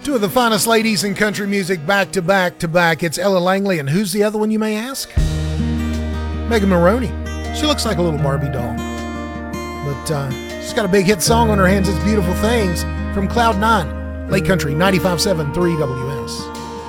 Two of the finest ladies in country music back to back to back. It's Ella Langley, and who's the other one, you may ask? Megan Maroney. She looks like a little Barbie doll. But she's got a big hit song on her hands. It's Beautiful Things from Cloud 9. Late Country, 95.7 3 WS.